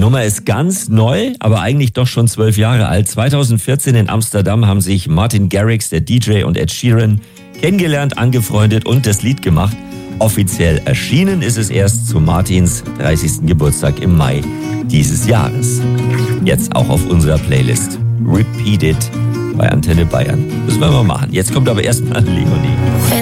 Nummer ist ganz neu, aber eigentlich doch schon 12 Jahre alt. 2014 in Amsterdam haben sich Martin Garrix, der DJ, und Ed Sheeran kennengelernt, angefreundet und das Lied gemacht. Offiziell erschienen ist es erst zu Martins 30. Geburtstag im Mai dieses Jahres. Jetzt auch auf unserer Playlist. Repeat It bei Antenne Bayern. Das werden wir machen. Jetzt kommt aber erstmal Leonie.